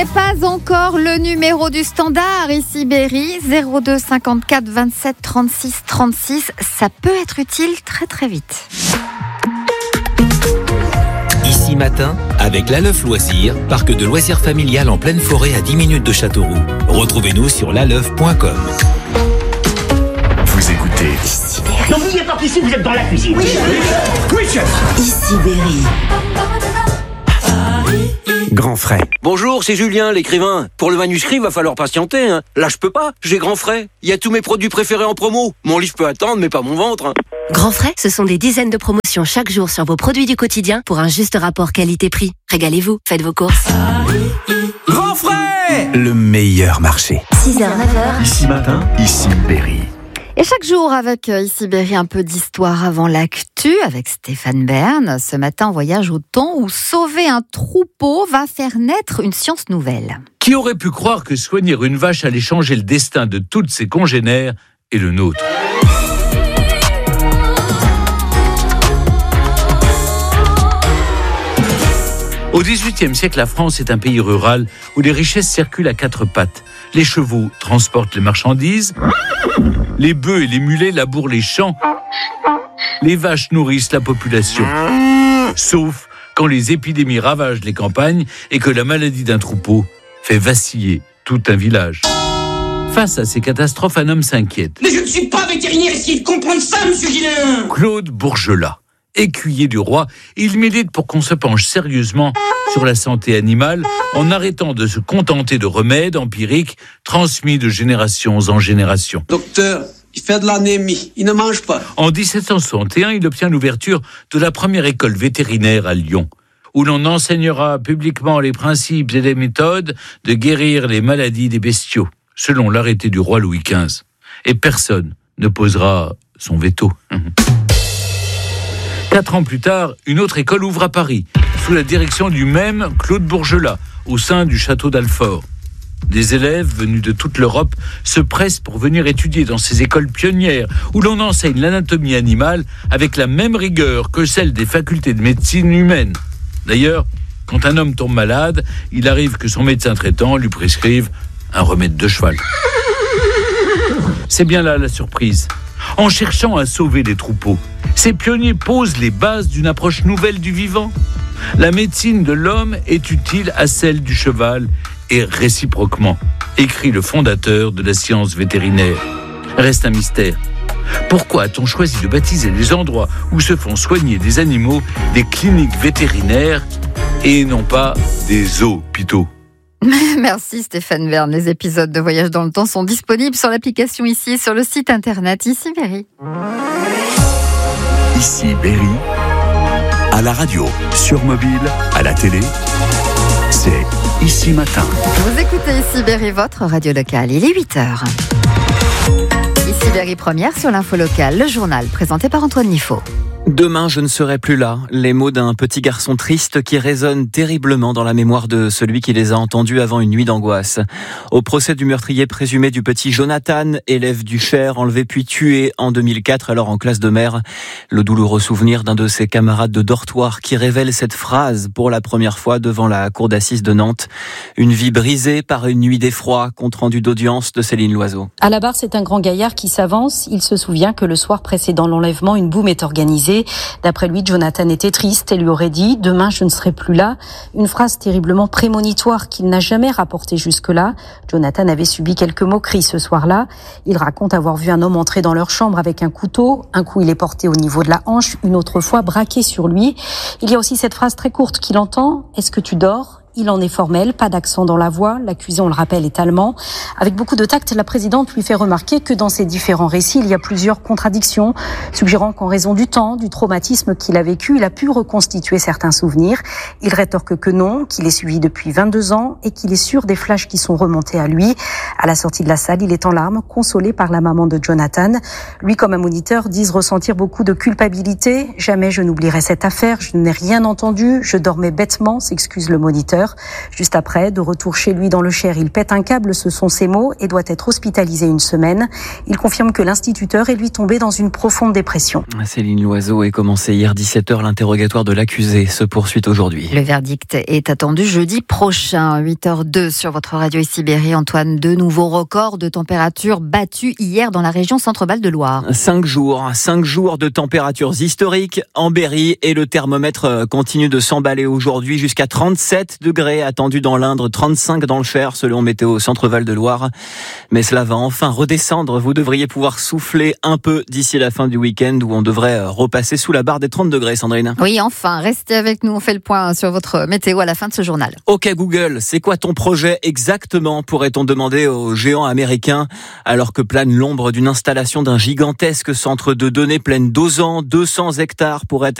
Et pas encore le numéro du standard, ici Berry, 02 54 27 36 36. Ça peut être utile très très vite. Ici matin, avec l'Aleuf Loisirs, parc de loisirs familial en pleine forêt à 10 minutes de Châteauroux. Retrouvez-nous sur laleuf.com. Vous écoutez Ici Berry. Non, vous n'êtes pas ici, vous êtes dans la cuisine. Oui, chef. Ici Berry. Grand frais. Bonjour, c'est Julien, l'écrivain. Pour le manuscrit, va falloir patienter. Là, je peux pas. J'ai Grand frais. Il y a tous mes produits préférés en promo. Mon livre peut attendre, mais pas mon ventre. Grand frais, ce sont des dizaines de promotions chaque jour sur vos produits du quotidien pour un juste rapport qualité-prix. Régalez-vous, faites vos courses. Grand frais, le meilleur marché. 6h, 9h. Ici matin, ici Berry. Et chaque jour avec ici Berry, un peu d'histoire avant l'actu avec Stéphane Bern. Ce matin, on voyage au temps où sauver un troupeau va faire naître une science nouvelle. Qui aurait pu croire que soigner une vache allait changer le destin de toutes ses congénères et le nôtre ? Au XVIIIe siècle, la France est un pays rural où les richesses circulent à quatre pattes. Les chevaux transportent les marchandises, les bœufs et les mulets labourent les champs, les vaches nourrissent la population. Sauf quand les épidémies ravagent les campagnes et que la maladie d'un troupeau fait vaciller tout un village. Face à ces catastrophes, un homme s'inquiète. Mais je ne suis pas vétérinaire, essayez de comprendre ça, monsieur Guillain. Claude Bourgelat, écuyer du roi, il milite pour qu'on se penche sérieusement sur la santé animale en arrêtant de se contenter de remèdes empiriques transmis de génération en génération. Docteur, il fait de l'anémie, il ne mange pas. En 1761, il obtient l'ouverture de la première école vétérinaire à Lyon, où l'on enseignera publiquement les principes et les méthodes de guérir les maladies des bestiaux, selon l'arrêté du roi Louis XV. Et personne ne posera son veto. 4 ans plus tard, une autre école ouvre à Paris, sous la direction du même Claude Bourgelat, au sein du château d'Alfort. Des élèves venus de toute l'Europe se pressent pour venir étudier dans ces écoles pionnières, où l'on enseigne l'anatomie animale avec la même rigueur que celle des facultés de médecine humaine. D'ailleurs, quand un homme tombe malade, il arrive que son médecin traitant lui prescrive un remède de cheval. C'est bien là la surprise. En cherchant à sauver les troupeaux, ces pionniers posent les bases d'une approche nouvelle du vivant. La médecine de l'homme est utile à celle du cheval et réciproquement, écrit le fondateur de la science vétérinaire. Reste un mystère. Pourquoi a-t-on choisi de baptiser les endroits où se font soigner des animaux des cliniques vétérinaires et non pas des hôpitaux ? Merci Stéphane Bern. Les épisodes de Voyage dans le temps sont disponibles sur l'application ici et sur le site internet Ici Berry. Ici Berry, à la radio, sur mobile, à la télé, c'est Ici matin. Vous écoutez Ici Berry, votre radio locale. Il est 8h. Ici Berry première sur l'info locale, le journal présenté par Antoine Nifo. Demain, je ne serai plus là. Les mots d'un petit garçon triste qui résonnent terriblement dans la mémoire de celui qui les a entendus avant une nuit d'angoisse. Au procès du meurtrier présumé du petit Jonathan, élève du Cher, enlevé puis tué en 2004, alors en classe de mer. Le douloureux souvenir d'un de ses camarades de dortoir qui révèle cette phrase pour la première fois devant la cour d'assises de Nantes. Une vie brisée par une nuit d'effroi, compte rendu d'audience de Céline Loiseau. À la barre, c'est un grand gaillard qui s'avance. Il se souvient que le soir précédent l'enlèvement, une boum est organisée. D'après lui, Jonathan était triste et lui aurait dit « Demain, je ne serai plus là ». Une phrase terriblement prémonitoire qu'il n'a jamais rapportée jusque-là. Jonathan avait subi quelques moqueries ce soir-là. Il raconte avoir vu un homme entrer dans leur chambre avec un couteau. Un coup, il est porté au niveau de la hanche, une autre fois braqué sur lui. Il y a aussi cette phrase très courte qu'il entend « Est-ce que tu dors ?» Il en est formel, pas d'accent dans la voix. L'accusé, on le rappelle, est allemand. Avec beaucoup de tact, la présidente lui fait remarquer que dans ces différents récits, il y a plusieurs contradictions, suggérant qu'en raison du temps, du traumatisme qu'il a vécu, il a pu reconstituer certains souvenirs. Il rétorque que non, qu'il est suivi depuis 22 ans et qu'il est sûr des flashs qui sont remontés à lui. À la sortie de la salle, il est en larmes, consolé par la maman de Jonathan. Lui, comme un moniteur, disent ressentir beaucoup de culpabilité. Jamais je n'oublierai cette affaire, je n'ai rien entendu, je dormais bêtement, s'excuse le moniteur. Juste après, de retour chez lui dans le Cher, il pète un câble, ce sont ses mots, et doit être hospitalisé une semaine. Il confirme que l'instituteur est lui tombé dans une profonde dépression. Céline Loiseau est commencé hier 17h. L'interrogatoire de l'accusé se poursuit aujourd'hui. Le verdict est attendu jeudi prochain, 8h02 sur votre radio Issy-Berry. Antoine, de nouveaux records de température battus hier dans la région Centre-Val de Loire. 5 jours de températures historiques en Berry et le thermomètre continue de s'emballer aujourd'hui jusqu'à 37 degrés attendus dans l'Indre, 35 dans le Cher selon Météo Centre-Val de Loire. Mais cela va enfin redescendre. Vous devriez pouvoir souffler un peu d'ici la fin du week-end où on devrait repasser sous la barre des 30 degrés, Sandrine. Oui, enfin, restez avec nous. On fait le point sur votre météo à la fin de ce journal. Ok Google, c'est quoi ton projet exactement, pourrait-on demander aux géants américains, alors que plane l'ombre d'une installation d'un gigantesque centre de données pleine d'osans, 200 hectares pourrait